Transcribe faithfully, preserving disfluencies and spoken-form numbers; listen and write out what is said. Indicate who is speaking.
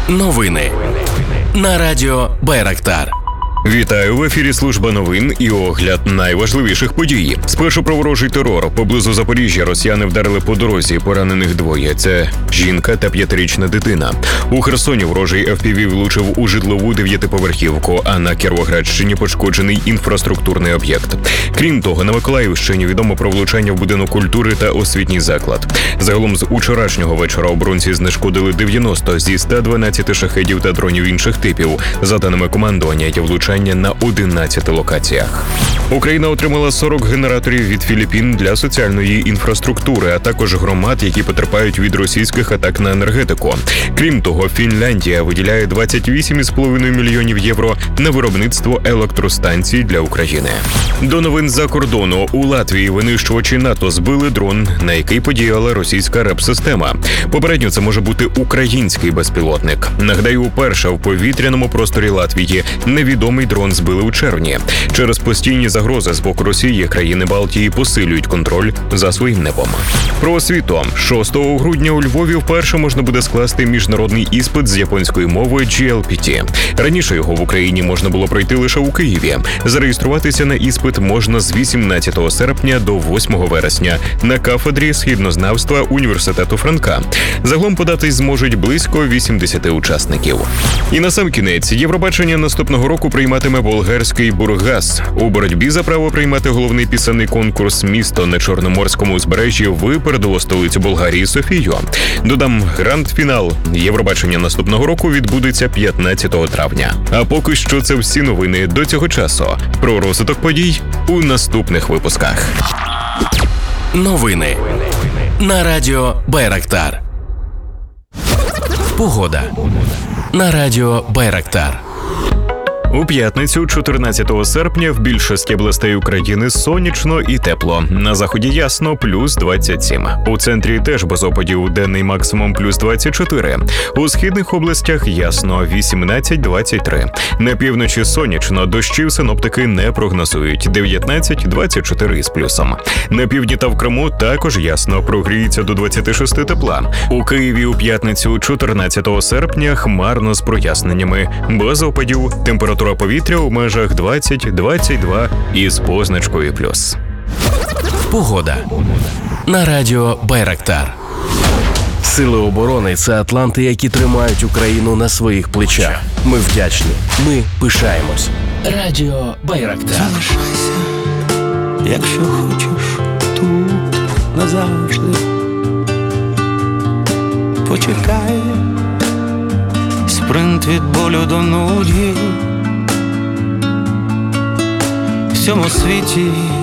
Speaker 1: Новини на радіо Байрактар.
Speaker 2: Вітаю, в ефірі служба новин і огляд найважливіших подій. Спершу про ворожий терор. Поблизу Запоріжжя росіяни вдарили по дорозі, поранених двоє. Це жінка та п'ятирічна дитина. У Херсоні ворожий еф пі ві влучив у житлову дев'ятиповерхівку, а на Кіровоградщині пошкоджений інфраструктурний об'єкт. Крім того, на Миколаївщині відомо про влучання в будинок культури та освітній заклад. Загалом з учорашнього вечора оборонці знешкодили дев'яносто зі ста дванадцяти шахедів та дронів інших типів. За даними командування, є влучання на одинадцяти локаціях. Україна отримала сорок генераторів від Філіппін для соціальної інфраструктури, а також громад, які потерпають від російських атак на енергетику. Крім того, Фінляндія виділяє двадцять вісім цілих п'ять десятих мільйонів євро на виробництво електростанцій для України. До новин з-за кордону. У Латвії винищувачі НАТО збили дрон, на який подіяла російська реп-система. Попередньо це може бути український безпілотник. Нагадаю, уперше в повітряному просторі Латвії невідомий дрон збили у червні. Через постійні загрози з боку Росії країни Балтії посилюють контроль за своїм небом. Про освіту. шостого грудня у Львові вперше можна буде скласти міжнародний іспит з японської мови джі ел пі ті. Раніше його в Україні можна було пройти лише у Києві. Зареєструватися на іспит можна з вісімнадцятого серпня до восьмого вересня на кафедрі східнознавства Університету Франка. Загалом податись зможуть близько вісімдесяти учасників. І насамкінець, Євробачення наступного року прийматиме болгарський Бургас. У боротьбі за право приймати головний пісенний конкурс «Місто на Чорноморському узбережжі» випередило столицю Болгарії Софію. Додам, гранд-фінал Євробачення наступного року відбудеться п'ятнадцятого травня. А поки що це всі новини до цього часу. Про розвиток подій у наступних випусках.
Speaker 1: Новини на радіо Байрактар. Погода на радіо Байрактар.
Speaker 2: У п'ятницю, чотирнадцятого серпня, в більшості областей України сонячно і тепло. На заході ясно, плюс двадцять сім. У центрі теж без опадів, денний максимум плюс двадцять чотири. У східних областях ясно, вісімнадцять двадцять три. На півночі сонячно, дощів синоптики не прогнозують, дев'ятнадцять двадцять чотири із плюсом. На півдні та в Криму також ясно, прогріється до двадцяти шести тепла. У Києві у п'ятницю, чотирнадцятого серпня, хмарно з проясненнями, без опадів, температура повітря у межах двадцять двадцять два із позначкою плюс.
Speaker 1: Погода на радіо Байрактар. Сили оборони – це атланти, які тримають Україну на своїх плечах. Ми вдячні. Ми пишаємось. Радіо Байрактар.
Speaker 3: Залишайся, якщо хочеш, тут назавжди. Почекай, спринт від болю до нудьги. В цьому світі